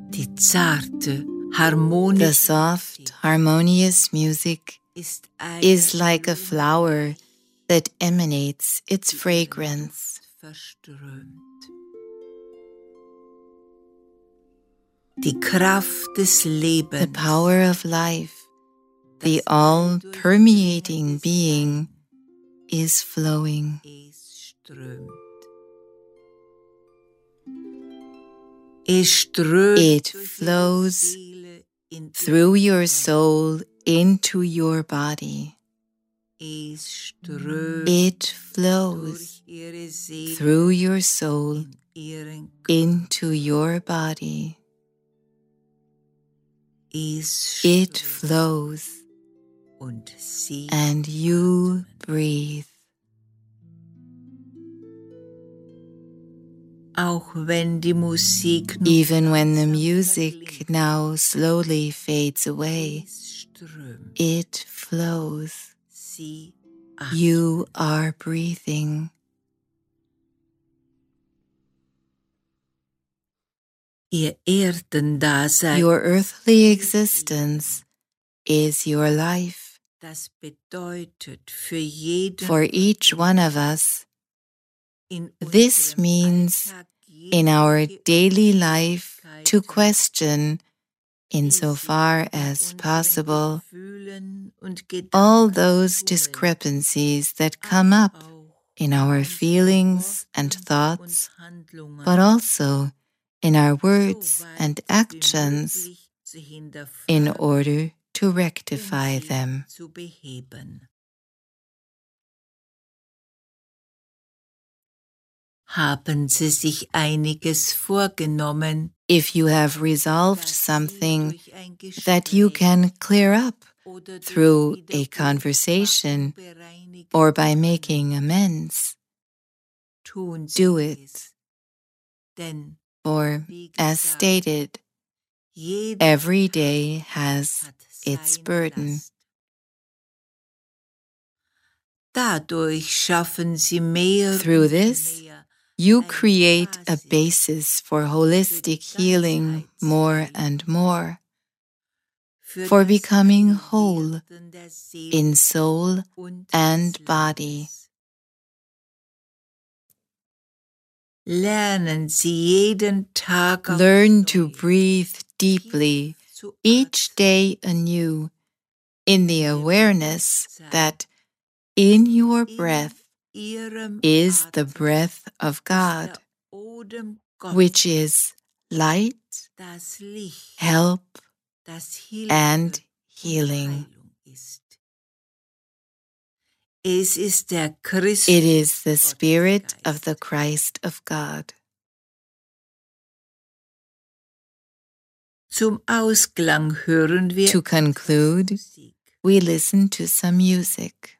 Die zarte, harmonische The soft, harmonious music is like a flower that emanates its fragrance. Die Kraft des Lebens, the power of life, the all-permeating being, is flowing. It flows through your soul into your body. It flows through your soul into your body. It flows, and you breathe. Even when the music now slowly fades away, it flows. You are breathing. Your earthly existence is your life. For each one of us, this means in our daily life to question, insofar as possible, all those discrepancies that come up in our feelings and thoughts, but also in our words and actions, in order to rectify them. Haben Sie sich einiges vorgenommen? If you have resolved something that you can clear up through a conversation or by making amends, do it. For, as stated, every day has its burden. Through this, you create a basis for holistic healing more and more, for becoming whole in soul and body. Lernen Sie jeden Tag Learn to breathe deeply each day anew in the awareness that in your breath is the breath of God, which is light, help, and healing. It is the Spirit of the Christ of God. To conclude, we listen to some music.